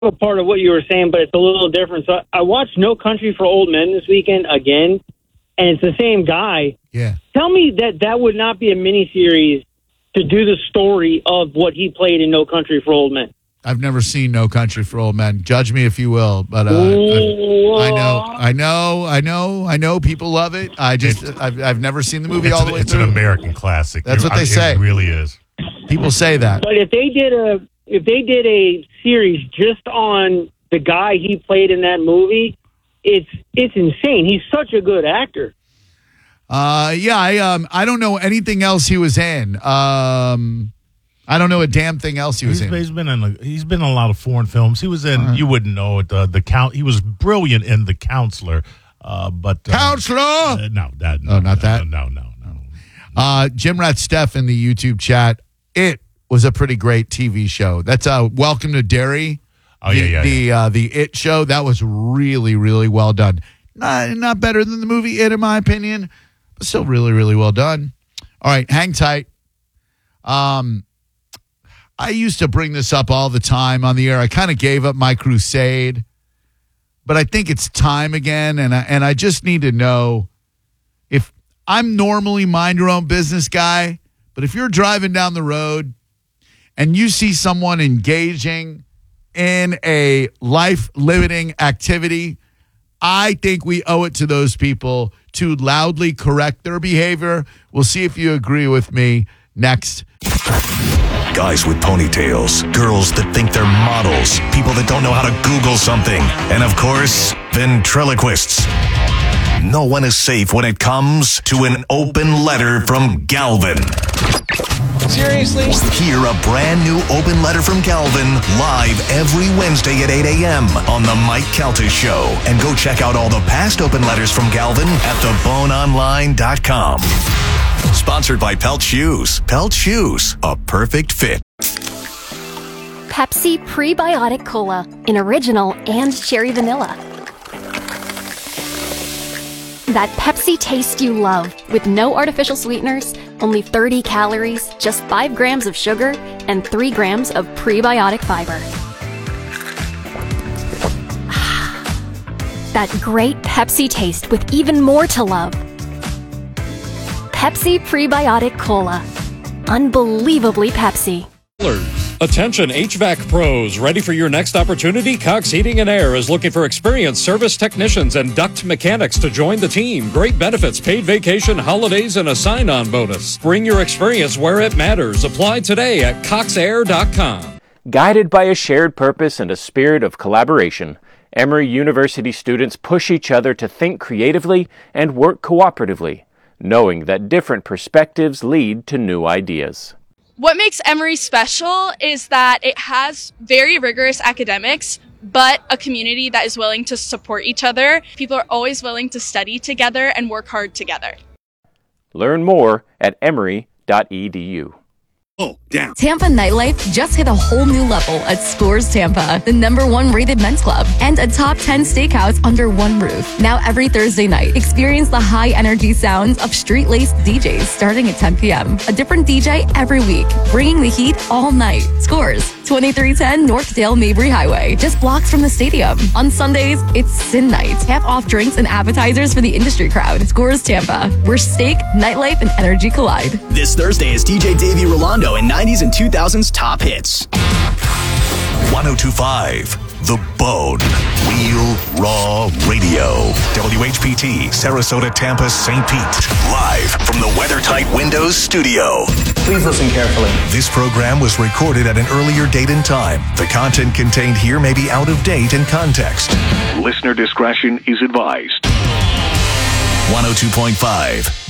a part of what you were saying, but it's a little different. So I watched No Country for Old Men this weekend again, and it's the same guy. Yeah. Tell me that would not be a miniseries to do the story of what he played in No Country for Old Men. I've never seen No Country for Old Men. Judge me if you will, but I know people love it. I've never seen the movie all the way through. It's an American classic. That's what they say. It really is. People say that. But if they did a series just on the guy he played in that movie, it's insane. He's such a good actor. I don't know anything else he was in. I don't know a damn thing else he was in. He's been in a lot of foreign films. He was in. You wouldn't know it. The Count. He was brilliant in The Counselor. Counselor. No, that. No, not that. No. Jim Rat Steph in the YouTube chat. It was a pretty great TV show. That's Welcome to Derry. Oh yeah. The It show, that was really, really well done. Not better than the movie It, in my opinion, but still really, really well done. All right, hang tight. I used to bring this up all the time on the air. I kind of gave up my crusade, but I think it's time again, and I just need to know if I'm normally mind your own business guy, but if you're driving down the road and you see someone engaging in a life-limiting activity, I think we owe it to those people to loudly correct their behavior. We'll see if you agree with me next. Guys with ponytails, girls that think they're models, people that don't know how to Google something, and of course, ventriloquists. No one is safe when it comes to an open letter from Galvin. Seriously? Hear a brand new open letter from Galvin live every Wednesday at 8 a.m. on The Mike Calta Show. And go check out all the past open letters from Galvin at theboneonline.com. Sponsored by Pelt Shoes. Pelt Shoes, a perfect fit. Pepsi Prebiotic Cola in original and cherry vanilla. That Pepsi taste you love with no artificial sweeteners, only 30 calories, just 5 grams of sugar, and 3 grams of prebiotic fiber. That great Pepsi taste with even more to love. Pepsi Prebiotic Cola. Unbelievably Pepsi. Attention HVAC pros, ready for your next opportunity? Cox Heating and Air is looking for experienced service technicians and duct mechanics to join the team. Great benefits, paid vacation, holidays, and a sign-on bonus. Bring your experience where it matters. Apply today at coxair.com. Guided by a shared purpose and a spirit of collaboration, Emory University students push each other to think creatively and work cooperatively, knowing that different perspectives lead to new ideas. What makes Emory special is that it has very rigorous academics, but a community that is willing to support each other. People are always willing to study together and work hard together. Learn more at emory.edu. Oh, damn. Tampa nightlife just hit a whole new level at Scores Tampa, the #1 rated men's club, and a top 10 steakhouse under one roof. Now every Thursday night, experience the high-energy sounds of street-laced DJs starting at 10 p.m. A different DJ every week, bringing the heat all night. Scores, 2310 Northdale Mabry Highway, just blocks from the stadium. On Sundays, it's Sin Night. Half off drinks and appetizers for the industry crowd. Scores Tampa, where steak, nightlife, and energy collide. This Thursday is DJ Davey Rolando and 90s and 2000s top hits. 1025, The Bone. Real Raw Radio. WHPT, Sarasota, Tampa, St. Pete. Live from the WeatherTight Windows studio. Please listen carefully. This program was recorded at an earlier date and time. The content contained here may be out of date in context. Listener discretion is advised. 102.5